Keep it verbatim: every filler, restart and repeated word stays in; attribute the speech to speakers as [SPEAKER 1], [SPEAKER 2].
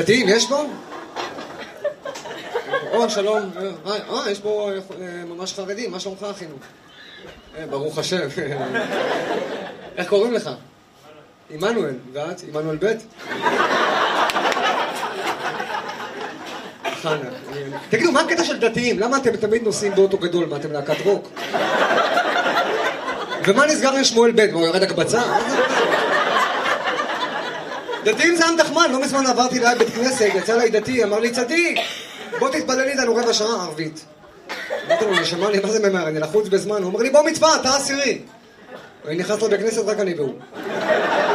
[SPEAKER 1] דתיים, יש פה? או, שלום. אה, יש פה ממש חרדים, מה שלומך, אחינו? ברוך השם. איך קוראים לך? עמנואל. ואת? עמנואל ב'? חנה. תגידו, מה הקטע של דתיים? למה אתם תמיד נוסעים באוטו גדול? מה, אתם להקת רוק? ומה נסגר עם שמואל ב'? הוא יורד הקבצה? דתיים זה עם דחמן, לא מזמן עברתי ליד בית כנסת, יצא לי דתי, אמר לי צדיק, בוא תתפלל איתנו רבע שעה ערבית. אמרתי לו, נשמע לי, מה זה ממהר? אני לחוץ בזמן, הוא אומר לי, בוא מצווה, אתה עשירי. ואני נכנס לו בכנסת רק אני והוא.